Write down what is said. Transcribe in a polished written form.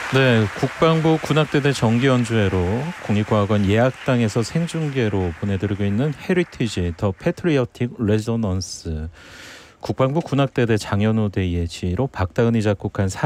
네, 국방부 군악대대 정기연주회로 국립과학원 예학당에서 생중계로 보내드리고 있는 헤리티지 더 패트리어틱 레조넌스, 국방부 군악대대 장현우 대위의 지휘로 박다은이 작곡한